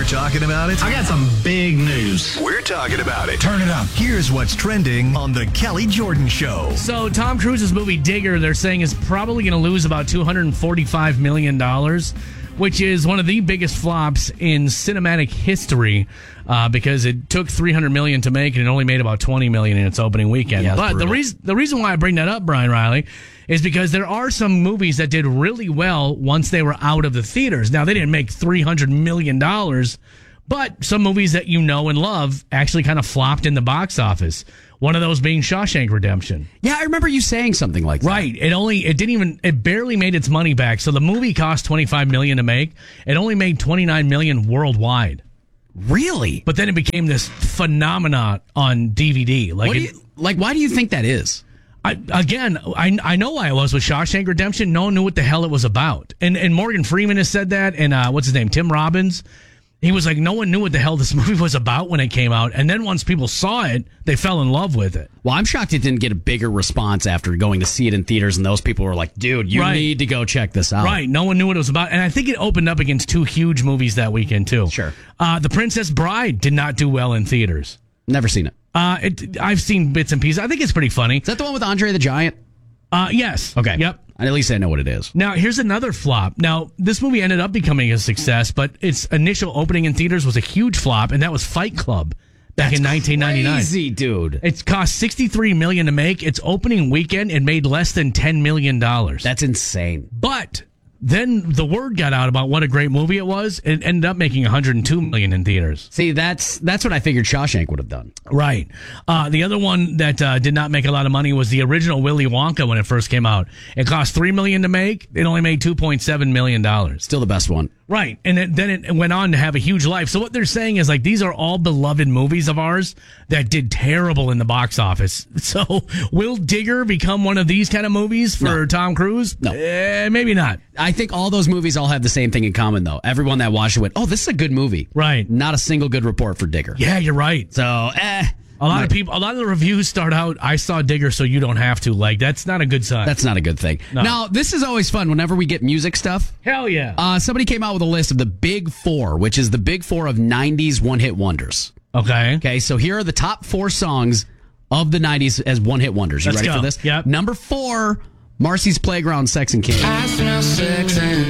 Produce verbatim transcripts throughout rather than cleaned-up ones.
talking about it? I got some big news. We're talking about it. Turn it up. Here's what's trending on The Kelly Jordan Show. So Tom Cruise's movie Digger, they're saying, is probably going to lose about two hundred forty-five million dollars, which is one of the biggest flops in cinematic history uh, because it took three hundred million dollars to make and it only made about twenty million dollars in its opening weekend. Yeah, but brutal. the reason the reason why I bring that up, Brian Riley, is because there are some movies that did really well once they were out of the theaters. Now, they didn't make three hundred million dollars, but some movies that you know and love actually kind of flopped in the box office. One of those being Shawshank Redemption. Yeah, I remember you saying something like that. Right. It only, it didn't even, it barely made its money back. So the movie cost twenty-five million dollars to make. It only made twenty-nine million dollars worldwide. Really? But then it became this phenomenon on D V D. Like, What do it, you, like, why do you think that is? I, again, I I know why it was with Shawshank Redemption. No one knew what the hell it was about. And and Morgan Freeman has said that. And uh, what's his name? Tim Robbins. He was like, no one knew what the hell this movie was about when it came out. And then once people saw it, they fell in love with it. Well, I'm shocked it didn't get a bigger response after going to see it in theaters, and those people were like, dude, you Right. need to go check this out. Right. No one knew what it was about. And I think it opened up against two huge movies that weekend, too. Sure. Uh, The Princess Bride did not do well in theaters. Never seen it. Uh, it, I've seen bits and pieces. I think it's pretty funny. Is that the one with Andre the Giant? Uh, yes. Okay. Yep. At least I know what it is. Now, here's another flop. Now, this movie ended up becoming a success, but its initial opening in theaters was a huge flop, and that was Fight Club back in nineteen ninety-nine. Crazy, dude. It cost sixty-three million dollars to make. Its opening weekend, it made less than ten million dollars. That's insane. But then the word got out about what a great movie it was. It ended up making one hundred two million dollars in theaters. See, that's that's what I figured Shawshank would have done. Right. Uh, the other one that uh, did not make a lot of money was the original Willy Wonka when it first came out. It cost three million dollars to make. It only made two point seven million dollars. Still the best one. Right. And it, then it went on to have a huge life. So what they're saying is, like, these are all beloved movies of ours that did terrible in the box office. So will Digger become one of these kind of movies for No. Tom Cruise? No. Eh, maybe not. I think all those movies all have the same thing in common, though. Everyone that watched it went, oh, this is a good movie. Right. Not a single good report for Digger. Yeah, you're right. So, eh. A lot Right. of people, a lot of the reviews start out, I saw Digger, so you don't have to. Like, that's not a good sign. That's not a good thing. No. Now, this is always fun whenever we get music stuff. Hell yeah. Uh, somebody came out with a list of the big four, which is the big four of nineties one-hit wonders. Okay. Okay, so here are the top four songs of the nineties as one-hit wonders. You Let's ready go. for this? Yep. Number four, Marcy's Playground, Sex and Candy. I smell sex and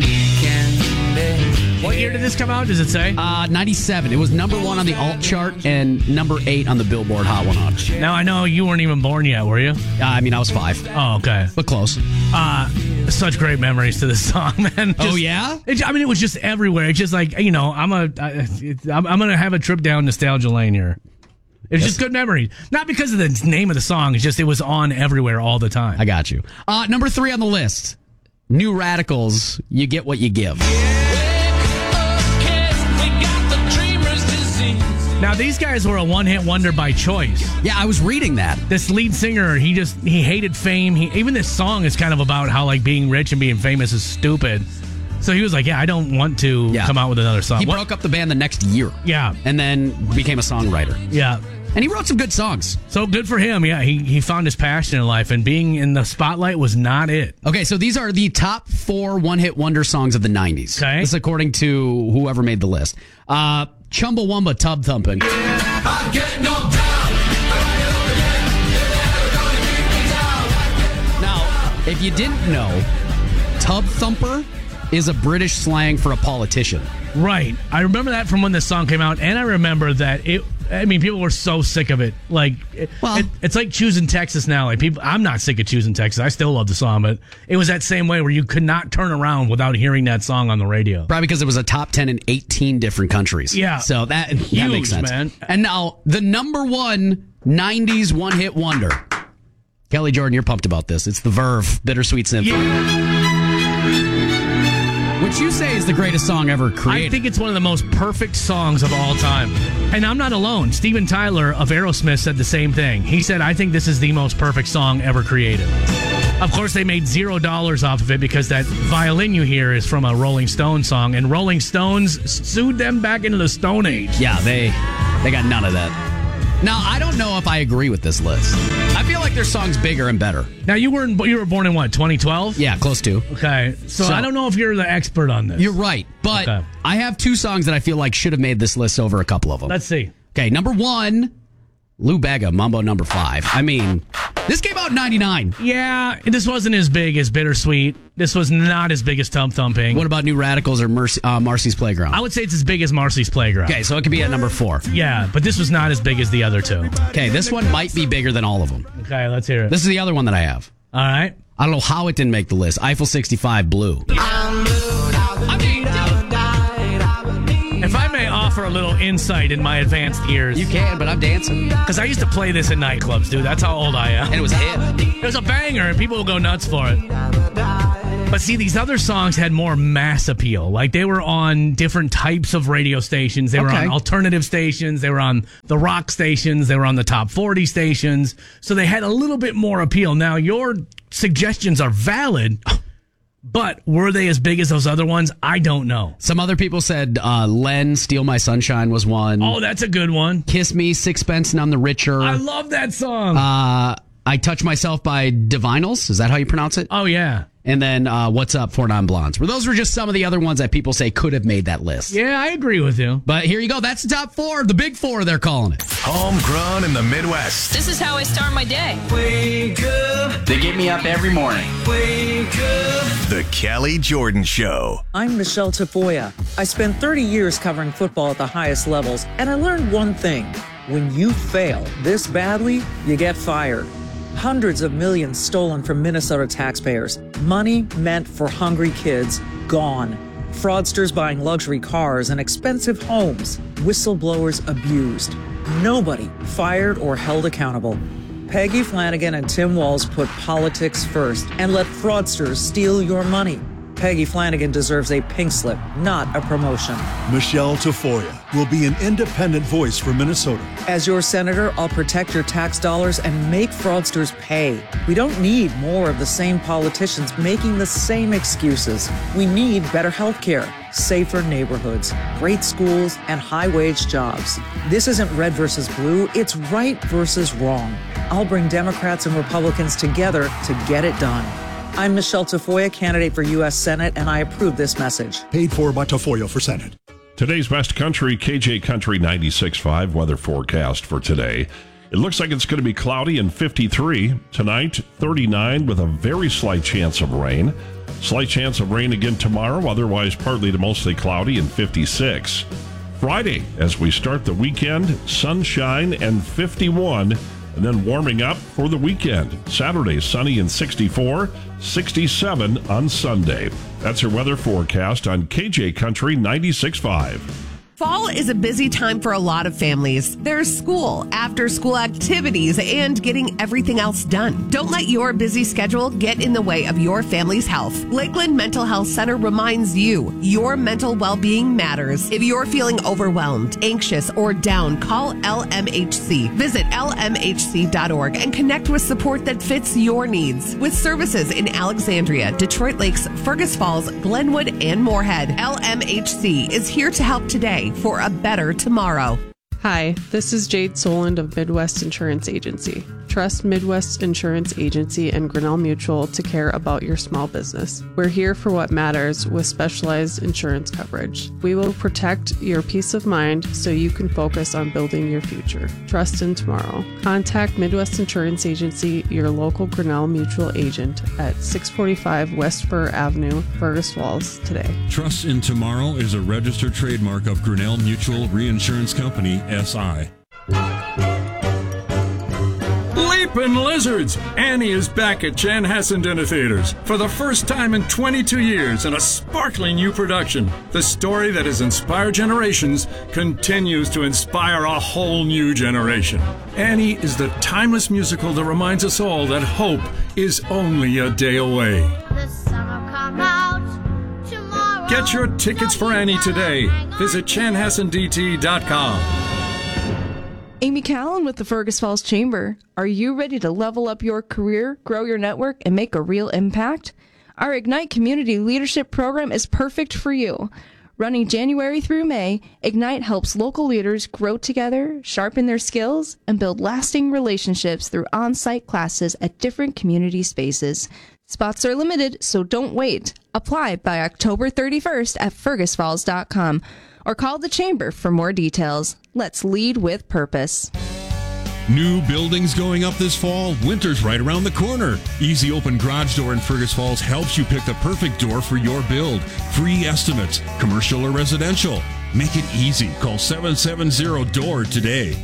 candy. What year did this come out? Does it say? Uh, ninety-seven. It was number one on the alt chart and number eight on the Billboard Hot one hundred. Now, I know you weren't even born yet, were you? Uh, I mean, I was five, Oh, okay. but close. Uh, such great memories to this song, man. Just- Oh, yeah? It, I mean, it was just everywhere. It's just like, you know, I'm a, I, it, I'm, I'm going to have a trip down nostalgia lane here. It's just good memories. Not because of the name of the song. It's just it was on everywhere all the time. I got you. Uh, number three on the list, New Radicals, You Get What You Give. Now, these guys were a one-hit wonder by choice. Yeah, I was reading that. This lead singer, he just, he hated fame. He, even this song is kind of about how, like, being rich and being famous is stupid. So he was like, yeah, I don't want to Yeah. come out with another song. He What- broke up the band the next year. Yeah. And then became a songwriter. Yeah. And he wrote some good songs. So good for him. Yeah, he, he found his passion in life, and being in the spotlight was not it. Okay, so these are the top four one-hit wonder songs of the nineties. Okay. This is according to whoever made the list. Uh, Chumbawamba, Tub Thumping. Now, if you didn't know, Tub Thumper is a British slang for a politician. Right. I remember that from when this song came out, and I remember that it. I mean, people were so sick of it. Like, it, Well- it, it's like choosing Texas now. Like, people, I'm not sick of choosing Texas. I still love the song, but it was that same way where you could not turn around without hearing that song on the radio. Probably because it was a top ten in eighteen different countries. Yeah. So that, that Huge, makes sense. man. And now, the number one nineties one-hit wonder. Kelly Jordan, you're pumped about this. It's the Verve, Bittersweet Symphony. Which you say is the greatest song ever created. I think it's one of the most perfect songs of all time. And I'm not alone. Steven Tyler of Aerosmith said the same thing. He said, I think this is the most perfect song ever created. Of course, they made zero dollars off of it because that violin you hear is from a Rolling Stones song, and Rolling Stones sued them back into the Stone Age. Yeah, they they got none of that. Now, I don't know if I agree with this list. I feel like their song's bigger and better. Now, you were in, you were born in what, twenty twelve? Yeah, close to. Okay, so, So- I don't know if you're the expert on this. You're right, but Okay. I have two songs that I feel like should have made this list over a couple of them. Let's see. Okay, number one, Lou Bega, Mambo Number Five. I mean, this came out in ninety-nine. Yeah, this wasn't as big as Bittersweet. This was not as big as Tump Thumping. What about New Radicals or Mercy, uh, Marcy's Playground? I would say it's as big as Marcy's Playground. Okay, so it could be at number four. Yeah, but this was not as big as the other two. Okay, this one might be bigger than all of them. Okay, let's hear it. This is the other one that I have. All right. I don't know how it didn't make the list. Eiffel sixty-five, Blue. If I may offer a little insight in my advanced years, You can, but I'm dancing. because I used to play this in nightclubs, dude. That's how old I am. And it was a hit. It was a banger, and people would go nuts for it. But see, these other songs had more mass appeal. Like, they were on different types of radio stations. They were Okay. on alternative stations. They were on the rock stations. They were on the top forty stations. So they had a little bit more appeal. Now, your suggestions are valid, but were they as big as those other ones? I don't know. Some other people said uh, Len, Steal My Sunshine was one. Oh, that's a good one. Kiss Me, Sixpence None the Richer. I love that song. uh, I Touch Myself by Divinals. Is that how you pronounce it? oh, yeah. And then uh, What's Up, Four Non Blondes. Well, those were just some of the other ones that people say could have made that list. Yeah, I agree with you. But here you go. That's the top four. The big four, they're calling it. Homegrown in the Midwest. This is how I start my day. They get me up every morning. The Kelly Jordan Show. I'm Michelle Tafoya. I spent thirty years covering football at the highest levels, and I learned one thing. When you fail this badly, you get fired. Hundreds of millions stolen from Minnesota taxpayers. Money meant for hungry kids, gone. Fraudsters buying luxury cars and expensive homes. Whistleblowers abused. Nobody fired or held accountable. Peggy Flanagan and Tim Walz put politics first and let fraudsters steal your money. Peggy Flanagan deserves a pink slip, not a promotion. Michelle Tafoya will be an independent voice for Minnesota. As your senator, I'll protect your tax dollars and make fraudsters pay. We don't need more of the same politicians making the same excuses. We need better health care, safer neighborhoods, great schools, and high-wage jobs. This isn't red versus blue, it's right versus wrong. I'll bring Democrats and Republicans together to get it done. I'm Michelle Tafoya, candidate for U S Senate, and I approve this message. Paid for by Tafoya for Senate. Today's Best Country, K J Country ninety-six point five weather forecast for today. It looks like it's going to be cloudy and fifty-three. Tonight, thirty-nine with a very slight chance of rain. Slight chance of rain again tomorrow, otherwise partly to mostly cloudy and fifty-six. Friday, as we start the weekend, sunshine and fifty-one. And then warming up for the weekend. Saturday, sunny and sixty-four, sixty-seven on Sunday. That's your weather forecast on K J Country ninety-six point five. Fall is a busy time for a lot of families. There's school, after-school activities, and getting everything else done. Don't let your busy schedule get in the way of your family's health. Lakeland Mental Health Center reminds you, your mental well-being matters. If you're feeling overwhelmed, anxious, or down, call L M H C. Visit L M H C dot org and connect with support that fits your needs. With services in Alexandria, Detroit Lakes, Fergus Falls, Glenwood, and Moorhead, L M H C is here to help today for a better tomorrow. Hi, this is Jade Soland of Midwest Insurance Agency. Trust Midwest Insurance Agency and Grinnell Mutual to care about your small business. We're here for what matters with specialized insurance coverage. We will protect your peace of mind so you can focus on building your future. Trust in tomorrow. Contact Midwest Insurance Agency, your local Grinnell Mutual agent at six forty-five West Fur Avenue, Fergus Falls today. Trust in Tomorrow is a registered trademark of Grinnell Mutual Reinsurance Company, S I Leapin' Lizards! Annie is back at Chanhassen Dinner Theaters for the first time in twenty-two years in a sparkling new production. The story that has inspired generations continues to inspire a whole new generation. Annie is the timeless musical that reminds us all that hope is only a day away. The summer come out tomorrow. Get your tickets for Annie today. Visit chanhassen d t dot com. Amy Callan with the Fergus Falls Chamber. Are you ready to level up your career, grow your network, and make a real impact? Our Ignite Community Leadership Program is perfect for you. Running January through May, Ignite helps local leaders grow together, sharpen their skills, and build lasting relationships through on-site classes at different community spaces. Spots are limited, so don't wait. Apply by October thirty-first at fergus falls dot com or call the Chamber for more details. Let's lead with purpose. New buildings going up this fall? Winter's right around the corner. Easy Open Garage Door in Fergus Falls helps you pick the perfect door for your build. Free estimates, commercial or residential. Make it easy. Call seven seven zero D O O R today.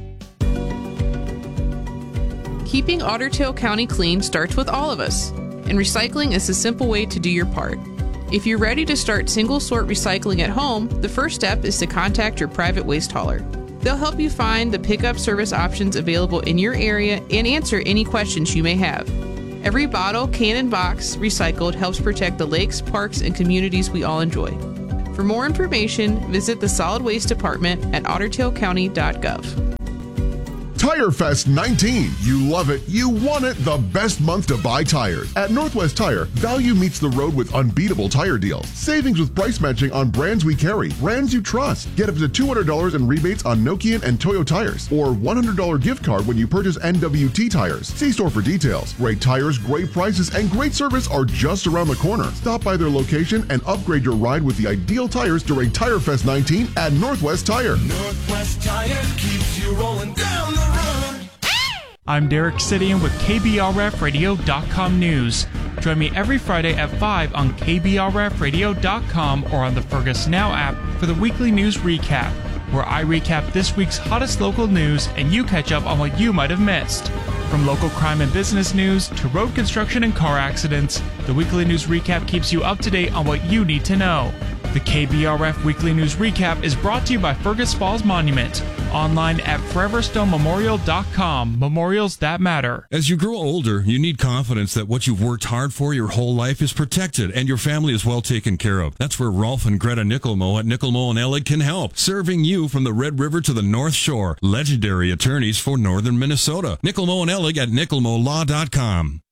Keeping Otter Tail County clean starts with all of us, and recycling is a simple way to do your part. If you're ready to start single-sort recycling at home, the first step is to contact your private waste hauler. They'll help you find the pickup service options available in your area and answer any questions you may have. Every bottle, can, and box recycled helps protect the lakes, parks, and communities we all enjoy. For more information, visit the Solid Waste Department at otter tail county dot gov. Tire Fest nineteen. You love it. You want it. The best month to buy tires. At Northwest Tire, value meets the road with unbeatable tire deals. Savings with price matching on brands we carry, brands you trust. Get up to two hundred dollars in rebates on Nokian and Toyo tires, or one hundred dollars gift card when you purchase N W T tires. See store for details. Great tires, great prices, and great service are just around the corner. Stop by their location and upgrade your ride with the ideal tires during Tire Fest nineteen at Northwest Tire. Northwest Tire keeps you rolling down the road. I'm Derek Sidian with K B R F radio dot com news. Join me every Friday at five on K B R F radio dot com or on the Fergus Now app for the weekly news recap, where I recap this week's hottest local news and you catch up on what you might have missed. From local crime and business news to road construction and car accidents, the weekly news recap keeps you up to date on what you need to know. The K B R F Weekly News Recap is brought to you by Fergus Falls Monument. Online at forever stone memorial dot com. Memorials that matter. As you grow older, you need confidence that what you've worked hard for your whole life is protected and your family is well taken care of. That's where Rolf and Greta Nickelmo at Nickelmo and Ellig can help, serving you from the Red River to the North Shore. Legendary attorneys for Northern Minnesota. Nickelmo and Ellig at nickelmo law dot com.